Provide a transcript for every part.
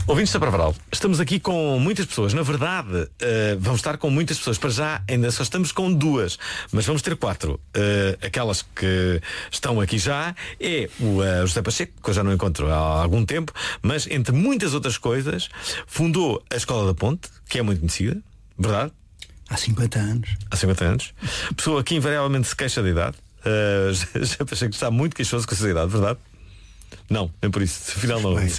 Ouvintes da Pravaral, estamos aqui com muitas pessoas. Na verdade, vamos estar com muitas pessoas. Para já ainda só estamos com 2, mas vamos ter 4. Aquelas que estão aqui já é o José Pacheco, que eu já não encontro há algum tempo, mas entre muitas outras coisas fundou a Escola da Ponte, que é muito conhecida, verdade? Há 50 anos. Há 50 anos. Pessoa que invariavelmente se queixa da idade. José Pacheco está muito queixoso com a sua idade, verdade? Não, nem por isso, afinal não é isso.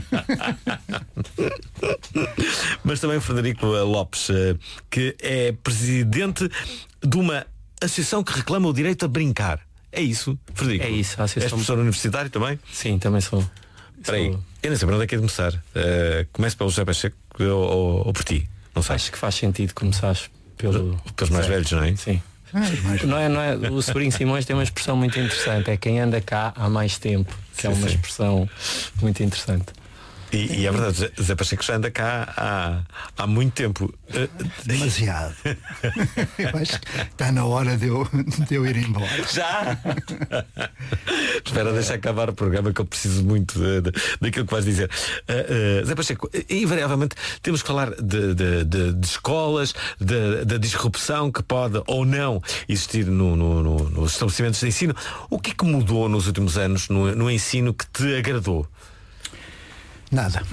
Mas também o Frederico Lopes, que é presidente de uma associação que reclama o direito a brincar. É isso, Frederico? É isso, a associação. És professor universitário também? Sim, também sou. Espera aí, eu não sei para onde é que é de começar. Começo pelo José Pacheco ou por ti? Não sei. Acho que faz sentido começares pelos mais velhos, não é? Sim. Não é, o Sobrinho Simões tem uma expressão muito interessante, é quem anda cá há mais tempo, que é uma expressão muito interessante. E é verdade, Zé Pacheco já anda cá há muito tempo. Demasiado. Eu acho que está na hora de eu ir embora. Já? Espera, deixa acabar o programa, que eu preciso muito daquilo que vais dizer. Zé Pacheco, invariavelmente temos que falar de escolas, da disrupção que pode ou não existir nos estabelecimentos de ensino. O que é que mudou nos últimos anos no ensino que te agradou? Nada.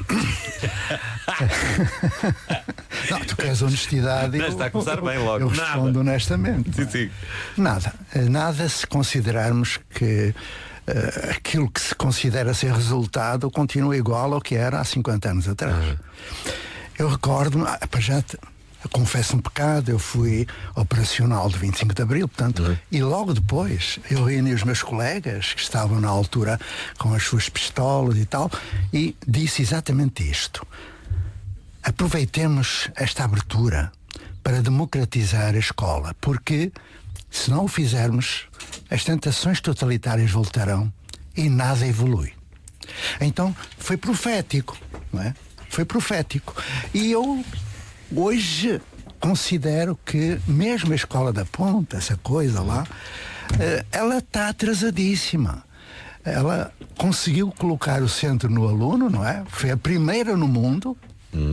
Não, tu queres honestidade. Não, está a começar bem logo. Eu respondo honestamente. Sim. Nada se considerarmos que aquilo que se considera ser resultado continua igual ao que era há 50 anos atrás. Eu recordo-me, confesso um pecado, eu fui operacional de 25 de Abril, portanto, e logo depois eu reuni os meus colegas que estavam na altura com as suas pistolas e tal, e disse exatamente isto: aproveitemos esta abertura para democratizar a escola, porque se não o fizermos, as tentações totalitárias voltarão e nada evolui. Então foi profético, não é? Foi profético. E eu hoje considero que mesmo a Escola da Ponte, essa coisa lá, ela está atrasadíssima. Ela conseguiu colocar o centro no aluno, não é? Foi a primeira no mundo,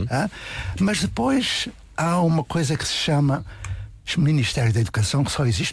mas depois há uma coisa que se chama Ministério da Educação, que só existe